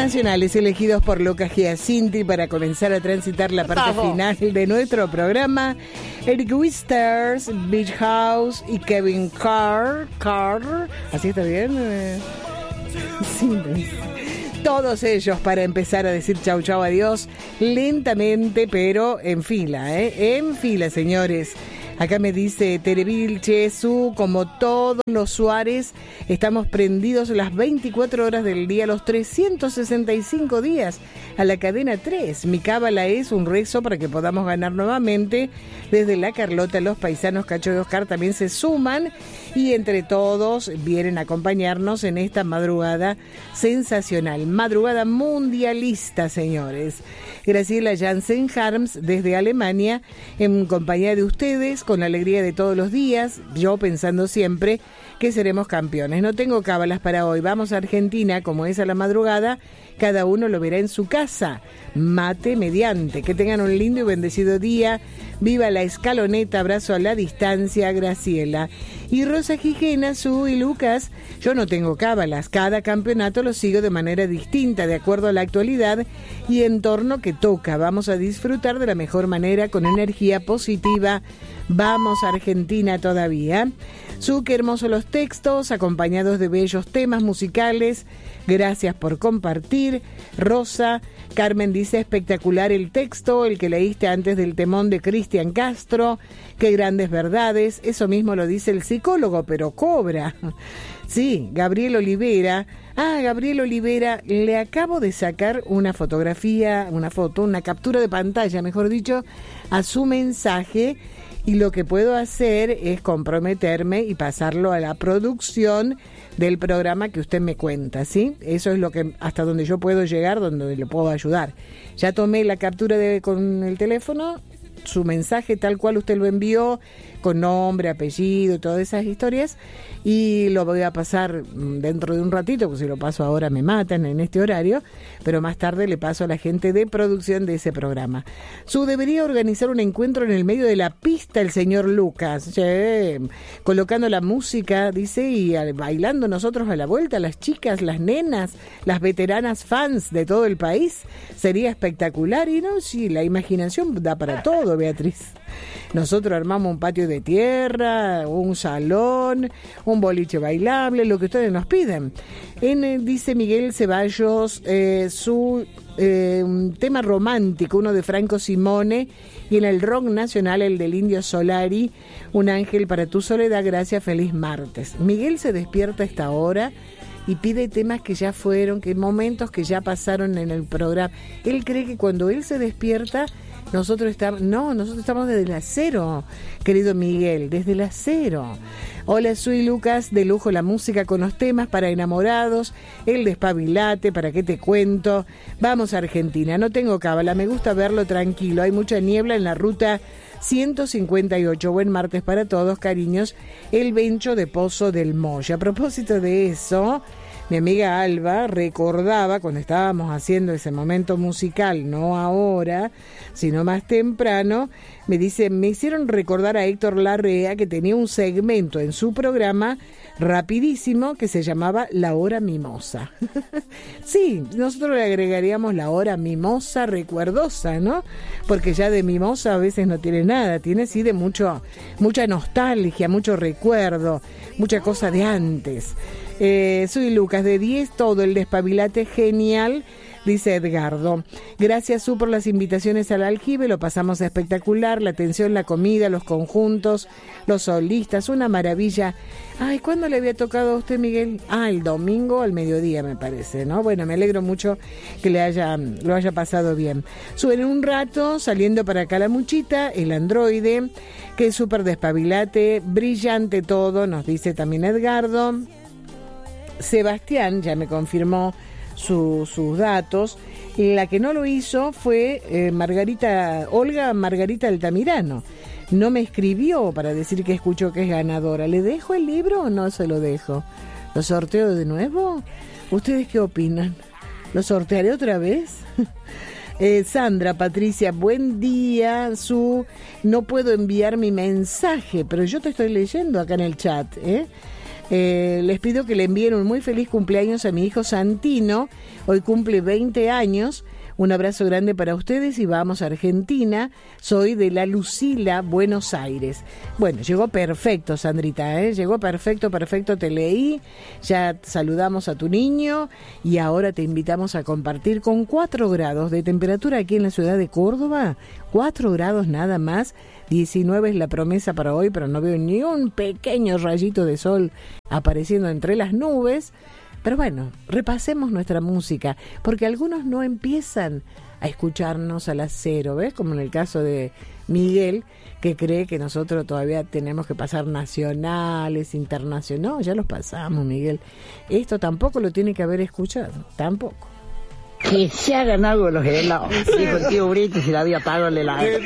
nacionales elegidos por Lucas Giacinti para comenzar a transitar la parte final de nuestro programa. Eric Wisters, Beach House y Kevin Carr. ¿Así está bien? Sí. Todos ellos para empezar a decir chau chau adiós lentamente, pero en fila, en fila, señores. Acá me dice Tere Vilche, como todos los Suárez, estamos prendidos las 24 horas del día, los 365 días a la cadena 3. Mi cábala es un rezo para que podamos ganar nuevamente. Desde La Carlota, los paisanos Cacho y Oscar también se suman y entre todos vienen a acompañarnos en esta madrugada sensacional. Madrugada mundialista, señores. Graciela Jansen Harms desde Alemania, en compañía de ustedes, con la alegría de todos los días, yo pensando siempre que seremos campeones. No tengo cábalas para hoy, vamos a Argentina, como es a la madrugada, cada uno lo verá en su casa, mate mediante. Que tengan un lindo y bendecido día, viva la escaloneta, abrazo a la distancia, Graciela. Y Rosa Gijena, Su y Lucas, yo no tengo cábalas, cada campeonato lo sigo de manera distinta, de acuerdo a la actualidad y entorno que toca. Vamos a disfrutar de la mejor manera, con energía positiva. Vamos a Argentina todavía. Su, qué hermosos los textos, acompañados de bellos temas musicales. Gracias por compartir. Rosa, Carmen dice, espectacular el texto, el que leíste antes del temón de Cristian Castro. Qué grandes verdades. Eso mismo lo dice el psicólogo, pero cobra. Sí, Gabriel Olivera. Gabriel Olivera, le acabo de sacar una fotografía, una captura de pantalla, mejor dicho, a su mensaje. Y lo que puedo hacer es comprometerme y pasarlo a la producción del programa que usted me cuenta, ¿sí? Eso es lo que hasta donde yo puedo llegar, donde le puedo ayudar. Ya tomé la captura con el teléfono, su mensaje tal cual usted lo envió, con nombre, apellido, todas esas historias, y lo voy a pasar dentro de un ratito, porque si lo paso ahora me matan en este horario, pero más tarde le paso a la gente de producción de ese programa. Debería organizar un encuentro en el medio de la pista el señor Lucas, colocando la música, dice, y bailando nosotros a la vuelta, las chicas, las nenas, las veteranas fans de todo el país. Sería espectacular, y no, sí, la imaginación da para todo, Beatriz. Nosotros armamos un patio de tierra, un salón, un boliche bailable, lo que ustedes nos piden. Dice Miguel Ceballos, un tema romántico, uno de Franco Simone, y en el rock nacional el del Indio Solari, Un ángel para tu soledad, gracias, feliz martes. Miguel se despierta a esta hora y pide temas que ya fueron, que momentos que ya pasaron en el programa. Él cree que cuando él se despierta, nosotros estamos desde el acero, querido Miguel, desde el acero. Hola, soy Lucas, de lujo la música con los temas para enamorados, el despabilate, ¿para qué te cuento? Vamos a Argentina, no tengo cábala, me gusta verlo tranquilo, hay mucha niebla en la ruta 158. Buen martes para todos, cariños. El Bencho de Pozo del Moya. A propósito de eso, mi amiga Alba recordaba cuando estábamos haciendo ese momento musical, no ahora, sino más temprano, me dice, me hicieron recordar a Héctor Larrea que tenía un segmento en su programa rapidísimo que se llamaba La Hora Mimosa. Sí, nosotros le agregaríamos La Hora Mimosa recuerdosa, ¿no? Porque ya de mimosa a veces no tiene nada, tiene sí de mucha nostalgia, mucho recuerdo, mucha cosa de antes. Soy Lucas, de 10, todo el despabilate genial, dice Edgardo. Gracias, Su, por las invitaciones al aljibe, lo pasamos espectacular, la atención, la comida, los conjuntos, los solistas, una maravilla. Ay, ¿cuándo le había tocado a usted, Miguel? El domingo al mediodía, me parece, ¿no? Bueno, me alegro mucho que lo haya pasado bien. En un rato, saliendo para Calamuchita, el androide, que es súper despabilate, brillante todo, nos dice también Edgardo. Sebastián ya me confirmó sus datos. La que no lo hizo fue Olga Margarita Altamirano. No me escribió para decir que escuchó que es ganadora. ¿Le dejo el libro o no se lo dejo? ¿Lo sorteo de nuevo? ¿Ustedes qué opinan? ¿Lo sortearé otra vez? Sandra, Patricia, buen día. No puedo enviar mi mensaje, pero yo te estoy leyendo acá en el chat, Les pido que le envíen un muy feliz cumpleaños a mi hijo Santino. Hoy cumple 20 años. Un abrazo grande para ustedes y vamos a Argentina. Soy de La Lucila, Buenos Aires. Bueno, llegó perfecto, Sandrita, ¿eh? Llegó perfecto, te leí. Ya saludamos a tu niño y ahora te invitamos a compartir con 4 grados de temperatura aquí en la ciudad de Córdoba. 4 grados nada más. 19 es la promesa para hoy, pero no veo ni un pequeño rayito de sol apareciendo entre las nubes. Pero bueno, repasemos nuestra música, porque algunos no empiezan a escucharnos a las 0, ¿ves? Como en el caso de Miguel, que cree que nosotros todavía tenemos que pasar nacionales, internacionales. No, ya los pasamos, Miguel. Esto tampoco lo tiene que haber escuchado, tampoco. Que se hagan algo los helados, dijo el tío Brito, si le había pagado el helado.